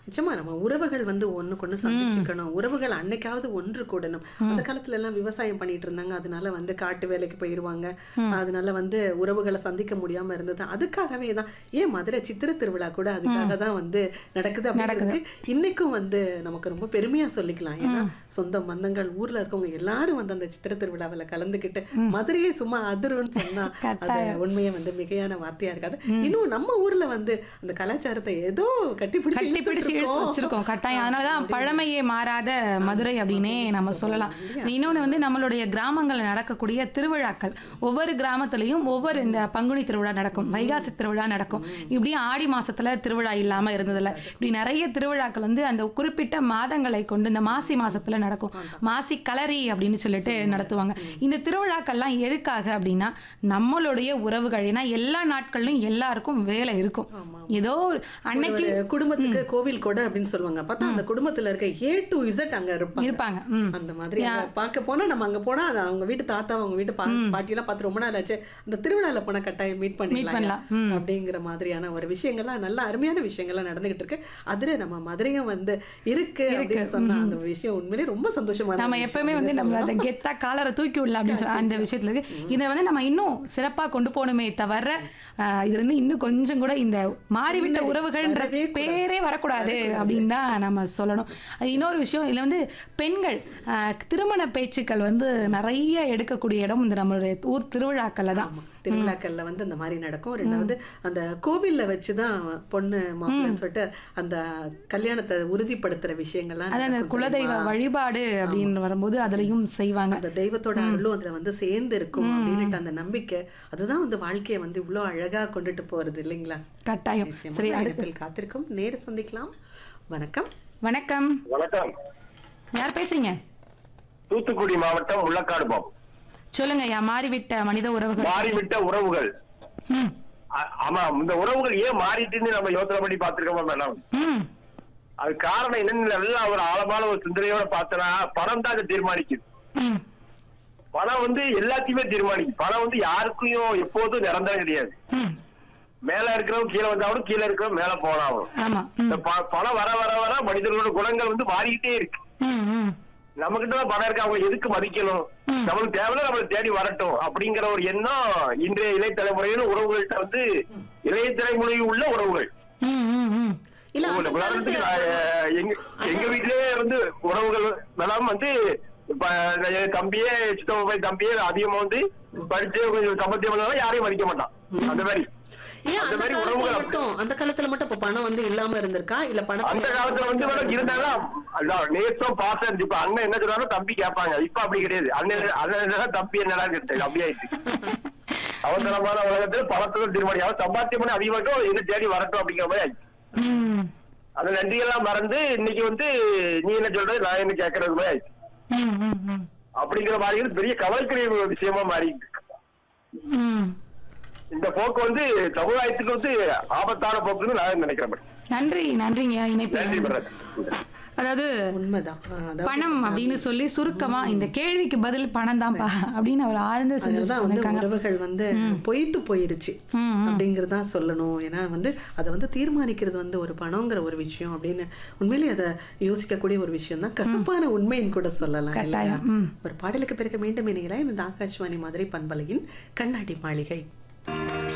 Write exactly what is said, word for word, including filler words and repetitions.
நிச்சயமா நம்ம உறவுகள் வந்து ஒண்ணுக்கு ஒண்ணு சந்திச்சுக்கணும். உறவுகள் அன்னைக்காவது ஒன்று கூடணும். அந்த காலத்துல எல்லாம் விவசாயம் பண்ணிட்டு இருந்தாங்க. அதனால வந்து காட்டு வேலைக்கு போயிருவாங்க. அதனால வந்து உறவுகளை சந்திக்க முடியாம இருந்தது. அதுக்காகவே தான் ஏன் மதுரை சித்திரை திருவிழா கூட அதுக்காக தான் வந்து நடக்குது அப்படிங்கிறது இன்னைக்கும் வந்து நமக்கு ரொம்ப பெருமையா சொல்லிக்கலாம். ஏன்னா சொந்த பந்தங்கள் ஊர்ல இருக்கவங்க எல்லாரும் வந்து அந்த சித்திரை திருவிழாவில் கலந்துக்கிட்டு மதுரையே சும்மா அதிருன்னு சொன்னா அது உண்மையை வந்து மிகையான வார்த்தையா இருக்காது. இன்னும் நம்ம ஊர்ல வந்து அந்த கலாச்சாரத்தை ஏதோ கட்டிப்பிடிச்சு கட்டிப்பிடிச்சு இழுத்து வச்சிருக்கோம் கட்டாயம். அதனாலதான் பழமையே மாறாத மதுரை அப்படின்னே நம்ம சொல்லலாம். இன்னொன்னு வந்து நம்மளுடைய கிராமங்கள்ல நடக்கக்கூடிய திருவிழாக்கள், ஒவ்வொரு கிராமத்திலையும் ஒவ்வொரு இந்த பங்குனி திருவிழா நடக்கும், வைகாசி திருவிழா நடக்கும். இப்படி ஆடி மாசத்துல திருவிழா இல்லாம இருந்ததில்ல. இப்படி நிறைய திருவிழாக்கள் வந்து அந்த குறிப்பிட்ட மாதங்களை கொண்டு இந்த மாசி மாசத்துல நடக்கும். மாசி கலரி அப்படின்னு சொல்லிட்டு நடத்துவாங்க. இந்த திருவிழாக்கள்லாம் எதுக்காக அப்படின்னா நம்மளுடைய உறவுகள், ஏன்னா எல்லா நாட்கள்லயும் எல்லாருக்கும் வேலை இருக்கும். ஏதோ அன்னைக்கு குடும்பத்துக்கு கோவில் கொடை அப்படின்னு சொல்லுவாங்க. பார்த்தா அந்த குடும்பத்துல இருக்க ஏ டு இசட் அங்க இருப்பாங்க. அந்த மாதிரி பார்க்க போனா நம்ம அங்க போனா அவங்க வீட்டு தாத்தா அவங்க வீட்டு பாட்டி எல்லாம் பார்த்து ரொம்ப நாள் ஆச்சு, அந்த திருவிழால போனா கட்டாயம் மீட் பண்ணிடலாம் அப்படிங்கிற மாதிரியான ஒரு விஷயங்கள்லாம் நல்ல அருமையான விஷயங்கள்லாம் நடந்துகிட்டு இருக்கு. அதுல நம்ம மதுரையும் வந்து இருக்கு அப்படின்னு சொன்னா அந்த விஷயம் உண்மையிலே ரொம்ப சந்தோஷமா. நம்ம எப்பவுமே வந்து நம்ம அதை கெத்தா காலரை தூக்கி விடலாம் அப்படின்னு சொல்லி அந்த விஷயத்துல இருக்கு. இதை வந்து நம்ம இன்னும் சிறப்பா கொண்டு போகணுமே தவிர இதுல இருந்து இன்னும் கொஞ்சம் கூட இந்த மாறிவிட்ட உறவுகள்ன்ற பேரே வரக்கூடாது அப்படின்னு தான் நம்ம சொல்லணும். இன்னொரு விஷயம், இதுல வந்து பெண்கள் திருமண பேச்சுக்கள் வந்து நிறைய எடுக்கக்கூடிய இடம் இந்த நம்மளுடைய ஊர் திருவிழாக்கள்ல தான். திருவிழாக்கள்ல வந்து அந்த மாதிரி நடக்கும். ரெண்டாவது அந்த கோவில்ல வச்சுதான் பொண்ணு மாப்பிள்ளைன்னு சொல்லிட்டு அந்த கல்யாணத்தை உறுதிப்படுத்துற விஷயங்கள்லாம், அந்த குலதெய்வ வழிபாடு அப்படின்னு வரும்போது அதுலயும் செய்வாங்க. அந்த தெய்வத்தோட அருளும் அதுல வந்து சேர்ந்து இருக்கும் அப்படின்னுட்டு அந்த நம்பிக்கை, அதுதான் வந்து வாழ்க்கையை வந்து இவ்வளவு அழகா கொண்டுட்டு போறது இல்லைங்களா? கட்டாயம். சரி, அடுப்பில் காத்திருக்கும் நேர சந்திக்கலாம். வணக்கம். வணக்கம். வணக்கம். யார் பேசுறீங்க? தூத்துக்குடி மாவட்டம் முள்ளக்காடு பாபு. சொல்லுங்க. யா மாறிவிட்ட மனித உறவுகள். மாறிவிட்ட உறவுகள். ஆமா, இந்த உறவுகள் ஏன் மாறிட்டுன்னு நம்ம யோசனை பண்ணி பாத்துருக்கோமா மேடம்? அது காரணம் என்னன்னு நல்லா ஒரு ஆழமான ஒரு சிந்தனையோட பார்த்தனா, பணம் தான் அதை தீர்மானிக்குது. பணம் வந்து எல்லாத்தையுமே தீர்மானிக்கும். பணம் வந்து யாருக்கும் எப்போதும் நிரந்தரம் கிடையாது. மேல இருக்கிறவங்க கீழே வந்தாலும் கீழே இருக்கிறவங்க மேல போனாலும் பணம் வர வர வர மனிதர்களோட குணங்கள் வந்து மாறிக்கிட்டே இருக்கு. நம்ம கிட்டதான் பணம் இருக்கு, அவங்க எதுக்கு மதிக்கணும், நம்மளுக்கு தேவையில்ல நம்மளுக்கு தேடி வரட்டும் அப்படிங்கிற ஒரு எண்ணம் இன்றைய இளைய தலைமுறையில உறவுகள்கிட்ட வந்து இளைய தலைமுறையில் உள்ள உறவுகள். உதாரணத்துக்கு எங்க வீட்டிலேயே வந்து உறவுகள் மேடம் வந்து தம்பியே சித்தப்பா தம்பியே அதிகமா வந்து படிச்சு கொஞ்சம் சம்பத்தியம் யாரையும் மதிக்க மாட்டான். அந்த மாதிரி அந்த காலத்துல மட்டும் இப்ப பணம் வந்து இல்லாம இருந்திருக்கா இல்ல? பணம் அந்த காலத்துல வந்து மேடம் இருந்தாலும் நேசம் பாசம். இப்ப அண்ணன் என்ன சொல்றாலும் தம்பி கேட்பாங்க. இப்ப அப்படி கிடையாது. அண்ணன் அண்ணன் தம்பி என்னடா கேட்டு அப்படி ஆயிடுச்சு. அவசரமான உலகத்துல பணத்துல தீர்மானிக்கும் சம்பாத்தியம் பண்ணி அதிகமாட்டும் என்ன தேடி வரட்டும் அப்படிங்கிற மாதிரி ஆயிடுச்சு. அந்த நன்றியெல்லாம் மறந்து இன்னைக்கு வந்து நீ என்ன சொல்றது நான் என்ன கேட்கறது மாதிரி ஆயிடுச்சு. அப்படிங்கிற மாதிரி பெரிய கவலைக்குரிய விஷயமா மாறிட்டு. இந்த போக்கு வந்து சமுதாயத்துக்கு வந்து ஆபத்தான போக்குன்னு நான் நினைக்கிறேன். நன்றி. நன்றிங்க இணைப்பு. அதாவது உண்மைதான். பணம் அப்படின்னு சொல்லி சுருக்கமா இந்த கேள்விக்கு பதில் பணம் தான்ப்பா அப்படின்னு அவர் ஆழ்ந்து சொல்லிருக்காங்க. உறவுகள் வந்து பொய்த்து போயிருச்சு அப்படிங்கறதா சொல்லணும். ஏன்னா வந்து அதை வந்து தீர்மானிக்கிறது வந்து ஒரு பணங்கிற ஒரு விஷயம் அப்படின்னு உண்மையிலேயே அதை யோசிக்கக்கூடிய ஒரு விஷயம் தான். கசப்பான உண்மைன்னு கூட சொல்லலாம். ஒரு பாடலுக்கு பிறகு மீண்டும் இணையலாம். இந்த ஆகாஷ்வாணி மதுரை பண்பலையின் கண்ணாடி மாளிகை.